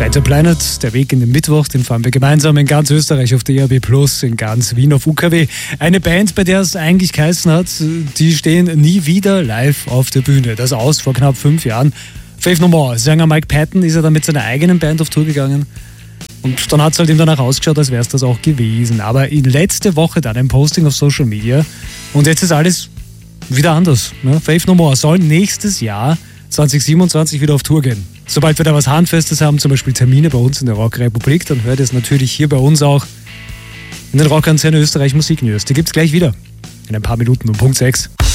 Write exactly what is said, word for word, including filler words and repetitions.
Better Planet, der Weg in den Mittwoch, den fahren wir gemeinsam in ganz Österreich auf der E R B Plus, in ganz Wien auf U K W. Eine Band, bei der es eigentlich geheißen hat, die stehen nie wieder live auf der Bühne. Das aus vor knapp fünf Jahren. Faith No More, Sänger Mike Patton ist er dann mit seiner eigenen Band auf Tour gegangen. Und dann hat es halt ihm danach ausgeschaut, als wäre es das auch gewesen. Aber in letzte Woche dann ein Posting auf Social Media und jetzt ist alles wieder anders. Ne? Faith No More soll nächstes Jahr zwanzig siebenundzwanzig wieder auf Tour gehen. Sobald wir da was Handfestes haben, zum Beispiel Termine bei uns in der Rockrepublik, dann hört ihr es natürlich hier bei uns auch in den Rockantenne Österreich Musiknews. Die gibt's gleich wieder in ein paar Minuten um Punkt sechs.